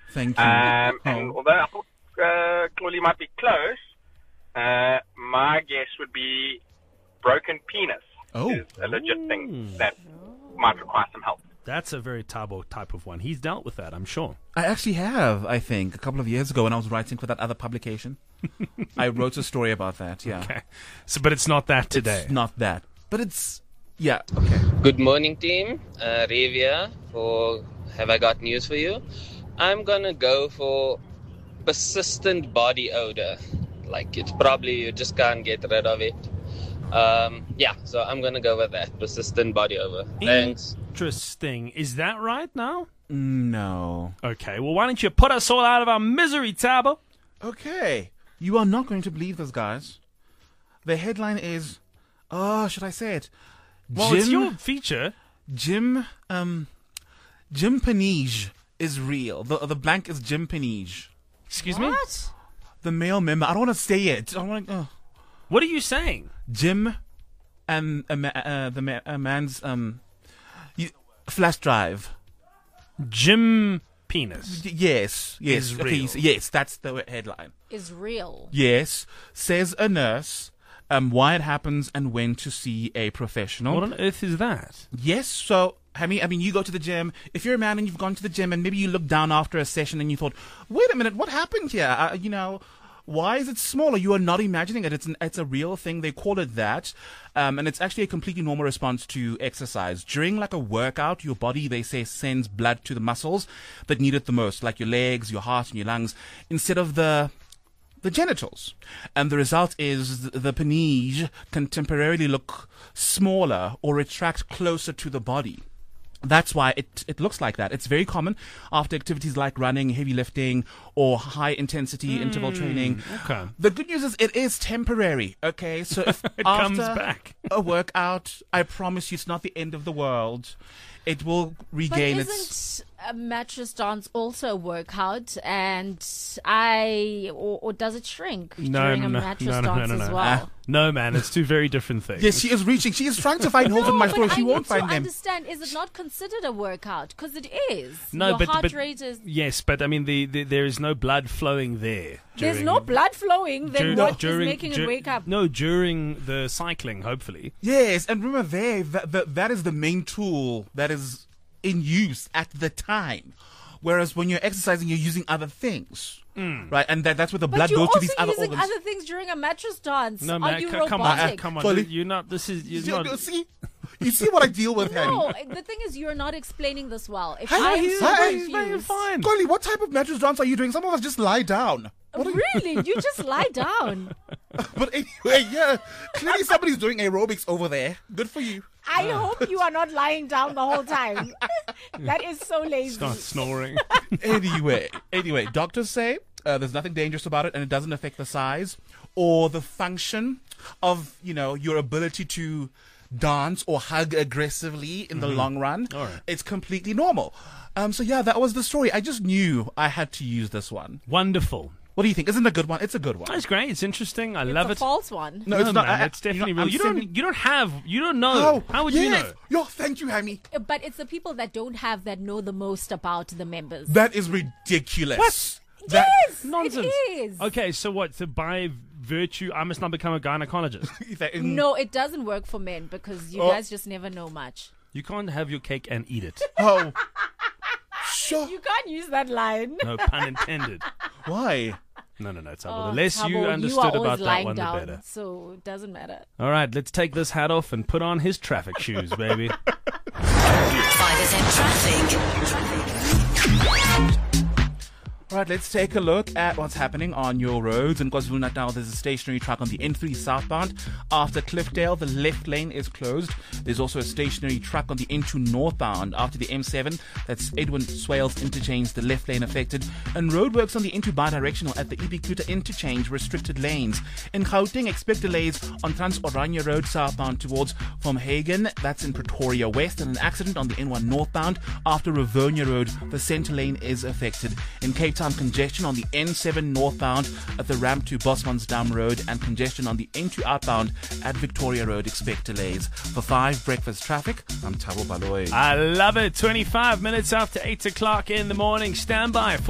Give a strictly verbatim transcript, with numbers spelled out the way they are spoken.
Thank you. Um, Oh. And although I thought uh, Xoli might be close, uh, my guess would be broken penis Oh. is a legit thing that might require some help. That's a very Tabo type of one. He's dealt with that, I'm sure. I actually have, I think, a couple of years ago when I was writing for that other publication. I wrote a story about that, yeah. Okay. So, but it's not that today. It's not that. But it's, yeah, okay. Good morning, team. Uh, Ravia for Have I Got News for You? I'm gonna go for persistent body odor. Like, it's probably you just can't get rid of it. Um, yeah, so I'm gonna go with that. Persistent body odor. Thanks. Interesting. Is that right now? No. Okay, well, why don't you put us all out of our misery, Tabo? Okay. You are not going to believe this, guys. The headline is, oh, should I say it? Well, Jim, it's your feature. Jim, um, Jim Panige is real. The the blank is Jim Panige. Excuse me? What? The male member. I don't want to say it. I don't want to. Uh. What are you saying? Jim, um, a ma- uh, the ma- a man's um, you, flash drive. Jim Penis. Y- Yes, yes, Is okay, real. yes, yes. That's the headline. Is real. Yes, says a nurse. Um, why it happens and when to see a professional. What on earth is that? Yes, so I mean, I mean, you go to the gym. If you're a man and you've gone to the gym and maybe you look down after a session and you thought, "Wait a minute, what happened here?" Uh, you know, why is it smaller? You are not imagining it. It's an, it's a real thing. They call it that, um, and it's actually a completely normal response to exercise. During like a workout, your body, they say, sends blood to the muscles that need it the most, like your legs, your heart, and your lungs, instead of the the genitals. And the result is th- the panige can temporarily look smaller or retract closer to the body. That's why it it looks like that. It's very common after activities like running, heavy lifting, or high intensity Hmm. interval training. Okay. The good news is it is temporary, okay? So if It after comes back. a workout, I promise you it's not the end of the world. It will But regain isn't its... a mattress dance also a workout? And I, or, or does it shrink No, during no, a no, mattress no, no, dance no, no, as no. well? Ah. No, man, it's two very different things. Yes, she is reaching. She is trying to find holes in my but story. She I won't need find to them. understand, is it not considered a workout? Because it is. No, Your but, heart but rate is... yes, but I mean, the, the there is no blood flowing there. There's during- no blood flowing, then dur- what is during- making dur- it wake up? No, during the cycling, hopefully. Yes, and remember there, that, that, that is the main tool that is in use at the time. Whereas when you're exercising, you're using other things, right? And that, that's where the But blood you're goes to also these other using organs. other things during a mattress dance. No, Are man, you c- come on, robotic? come on. Fully- You're not. This is. You're you, not. you see, you see what I deal with, Henny. No, the thing is, you're not explaining this well. If Hi, I am hi, so hi, No, you're confused, fine. Golly, what type of mattress dance are you doing? Some of us just lie down. What are you- really, you just lie down. But anyway, yeah, clearly somebody's doing aerobics over there. Good for you. I hope you are not lying down the whole time. That is so lazy. Start snoring. Anyway, anyway, doctors say uh, there's nothing dangerous about it, and it doesn't affect the size or the function of, you know, your ability to dance or hug aggressively in the long run. All right. It's completely normal. Um, so yeah, that was the story. I just knew I had to use this one. Wonderful. What do you think? Isn't it a good one? It's a good one. That's great. It's interesting. I It's love a it. false one. No, it's not. Man, I- it's definitely you know, real. I'm You don't. sending- You don't have. You don't know. Oh, How would yes. you know? Yo, thank you, Hammy. But it's the people that don't have that know the most about the members. That is ridiculous. What? That, yes, Nonsense. it is. Okay, so what? So by virtue, I must not become a gynecologist. that- No, it doesn't work for men because you Oh. guys just never know much. You can't have your cake and eat it. Oh. Sure. You can't use that line. No pun intended. Why? No, no, no. It's Oh, the less you Thabo, understood are about always that lying one, down, the better. So it doesn't matter. All right, let's take this hat off and put on his traffic shoes, baby. five S M traffic. All right, let's take a look at what's happening on your roads. In KwaZulu-Natal, there's a stationary truck on the N three southbound. After Cliffdale, the left lane is closed. There's also a stationary truck on the N two northbound. After the M seven, that's Edwin Swales interchange, the left lane affected. And roadworks on the N two bidirectional at the Ibikuta interchange, restricted lanes. In Gauteng, expect delays on Trans Oranje Road southbound towards From Hagen. That's in Pretoria West. And an accident on the N one northbound. After Rivonia Road, the center lane is affected. In Cape Town, congestion on the N seven northbound at the ramp to Bosmansdam Road and congestion on the N two outbound at Victoria Road. Expect delays. For five breakfast traffic, I'm Thabo Baloyi. I love it. twenty-five minutes after eight o'clock in the morning. Stand by for